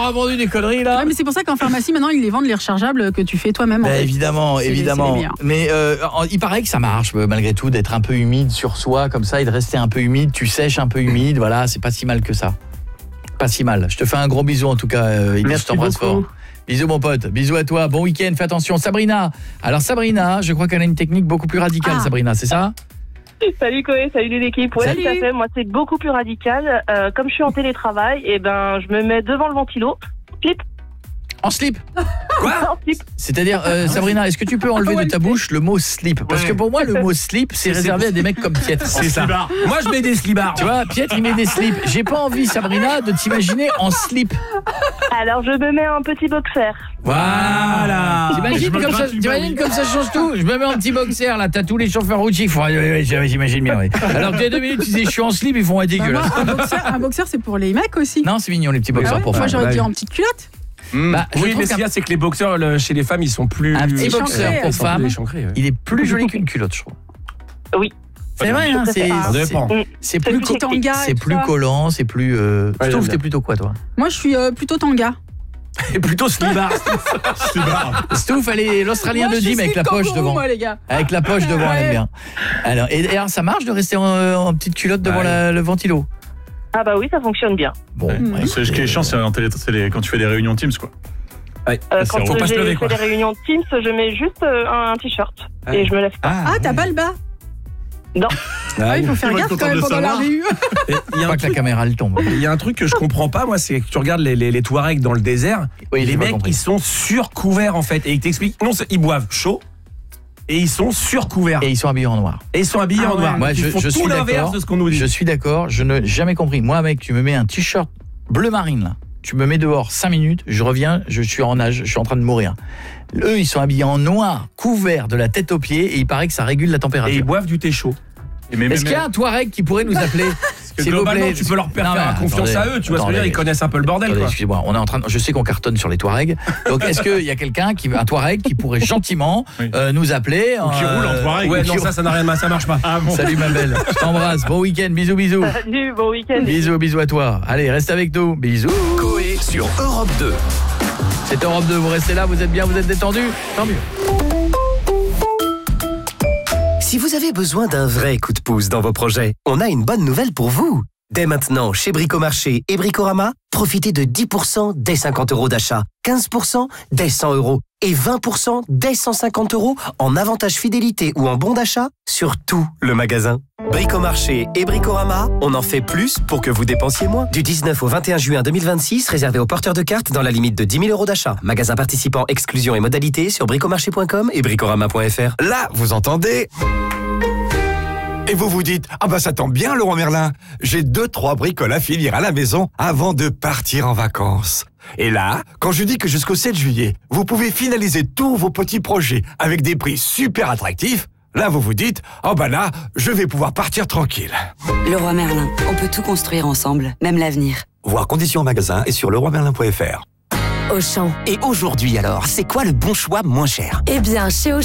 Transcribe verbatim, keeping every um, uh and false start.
vendu des conneries là. Ouais, mais c'est pour ça qu'en pharmacie maintenant ils les vendent les rechargeables que tu fais toi-même. Bah, en fait. évidemment, c'est évidemment. Les, c'est les mais euh, il paraît que ça marche malgré tout d'être un peu humide sur soi comme ça et de rester un peu humide. Tu sèches un peu humide, voilà, c'est pas si mal que ça. Pas si mal. Je te fais un gros bisou en tout cas. Euh, Merci, je t'embrasse fort. Bisous mon pote, bisous à toi, bon week-end, fais attention. Sabrina, alors Sabrina, je crois qu'elle a une technique beaucoup plus radicale, ah. Sabrina, c'est ça ? Salut Koé, salut l'équipe. Ouais, tout à fait. Moi, c'est beaucoup plus radical. Euh, comme je suis en télétravail, et ben, je me mets devant le ventilo, slip. En slip ? Quoi ? En slip. C'est-à-dire, euh, Sabrina, est-ce que tu peux enlever de ta bouche le mot slip ? Parce que pour moi, le mot slip, c'est réservé à des mecs comme Pietre. C'est ça. Moi, je mets des slibards. Tu vois, Pietre, il met des slips. J'ai pas envie, Sabrina, de t'imaginer en slip. Alors, je me mets un petit boxer. Voilà. T'imagines comme ça, t'imagines comme ça change tout. Je me mets un petit boxer, là, t'as tous les chauffeurs routiers qui font... J'imagine bien, oui. Alors que tu as deux minutes, tu dis, je suis en slip, ils font un dégueulasse. Un boxer, un boxer, c'est pour les mecs aussi. Non, c'est mignon, les petits boxers ah ouais, pour moi, femmes. j'aurais dit en petite culotte. Mmh. Bah, oui, mais ce qu'il y a, c'est que les boxeurs le, chez les femmes, ils sont plus... Un petit boxer pour femmes, ouais. Il est plus joli qu'une culotte, je trouve. Oui. C'est vrai, hein, c'est, c'est, c'est plus, co- c'est plus collant, c'est plus... Euh... Ouais, Stouff, t'es plutôt quoi, toi ? Moi, je suis euh, plutôt tanga. Et plutôt slibard. Stouff, elle est l'Australien de Jim avec la poche devant. Moi, les gars. Avec la poche devant, elle aime bien. Alors, et, et alors, ça marche de rester en, en petite culotte devant ouais. la, le ventilo ? Ah bah oui, ça fonctionne bien. Bon, mmh. ouais, ce qui est chiant, c'est, c'est les, quand tu fais des réunions Teams, quoi. Ouais. Euh, quand faut pas j'ai se lever, fait quoi. des réunions Teams, je mets juste euh, un, un t-shirt ah. et je me lève pas. Ah, ah t'as pas le bas ? Non. Ah, il faut faire gaffe quand même pendant la réunion. Il y a pas que la caméra elle tombe. Il y a un truc que je comprends pas, moi, c'est que tu regardes les, les, les Touaregs dans le désert, oui, les mecs, ils sont surcouverts en fait, et ils t'expliquent, non, ils boivent chaud. Et ils sont surcouverts. Et ils sont habillés en noir. Et ils sont habillés ah en ouais. noir. Moi, ils je, font je tout suis l'inverse d'accord. de ce qu'on nous dit. Je suis d'accord. Je n'ai jamais compris. Moi, mec, tu me mets un t-shirt bleu marine là. Tu me mets dehors cinq minutes. Je reviens. Je suis en nage. Je suis en train de mourir. Eux, ils sont habillés en noir, couverts de la tête aux pieds, et il paraît que ça régule la température. Et ils boivent du thé chaud. Et mais, Est-ce mais, qu'il y a un Touareg qui pourrait nous appeler? Globalement, plaît, tu peux leur faire non, confiance attendez, à eux, tu vois ce que je veux dire, ils connaissent un peu le bordel. Attendez, quoi. Excusez-moi, on est en train de, je sais qu'on cartonne sur les Touaregs. Donc est-ce qu'il y a quelqu'un qui un Touareg qui pourrait gentiment oui. euh, nous appeler ou qui euh, roule en Touareg? Ouais, non, ça ça n'a rien, ça marche pas. Ah, bon. Salut ma belle. Je t'embrasse. Bon week-end, bisous bisous. Salut, bon week-end. Bisous bisous à toi. Allez, reste avec nous. Bisous. Koé sur Europe deux. C'est Europe deux, vous restez là, vous êtes bien, vous êtes détendus. Tant mieux. Si vous avez besoin d'un vrai coup de pouce dans vos projets, on a une bonne nouvelle pour vous. Dès maintenant, chez Bricomarché et Bricorama, profitez de dix pour cent dès cinquante euros d'achat, quinze pour cent dès cent euros et vingt pour cent dès cent cinquante euros en avantage fidélité ou en bon d'achat sur tout le magasin. Bricomarché et Bricorama, on en fait plus pour que vous dépensiez moins. Du dix-neuf au vingt et un juin deux mille vingt-six, réservé aux porteurs de cartes dans la limite de dix mille euros d'achat. Magasin participant, exclusion et modalités sur bricomarché point com et bricorama point f r. Là, vous entendez ? Et vous vous dites, ah bah ça tombe bien Leroy Merlin, j'ai deux, trois bricoles à finir à la maison avant de partir en vacances. Et là, quand je dis que jusqu'au sept juillet, vous pouvez finaliser tous vos petits projets avec des prix super attractifs, là vous vous dites, oh bah là, je vais pouvoir partir tranquille. Leroy Merlin, on peut tout construire ensemble, même l'avenir. Voir conditions en magasin et sur leroy merlin point f r. Auchan. Et aujourd'hui alors, c'est quoi le bon choix moins cher ? Eh bien, chez Auchan,